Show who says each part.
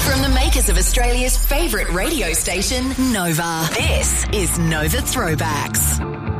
Speaker 1: From the makers of Australia's favourite radio station, Nova. This is Nova Throwbacks.